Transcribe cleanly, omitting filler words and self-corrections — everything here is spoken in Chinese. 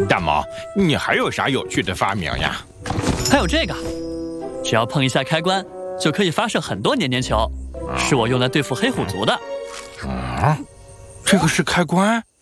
大毛，你还有啥有趣的发明呀？ 还有这个，只要碰一下开关，就可以发射很多黏黏球，是我用来对付黑虎族的。 这个是开关？